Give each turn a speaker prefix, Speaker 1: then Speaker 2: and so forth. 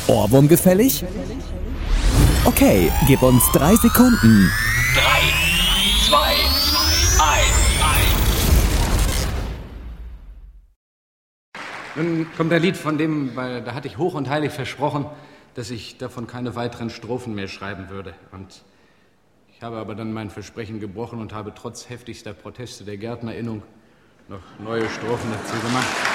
Speaker 1: Ohrwurm gefällig? Okay, gib uns 3 Sekunden.
Speaker 2: 3, 2, 1.
Speaker 3: Nun kommt ein Lied, von dem, weil da hatte ich hoch und heilig versprochen, dass ich davon keine weiteren Strophen mehr schreiben würde. Und ich habe aber dann mein Versprechen gebrochen und habe trotz heftigster Proteste der GärtnerInnung noch neue Strophen dazu gemacht.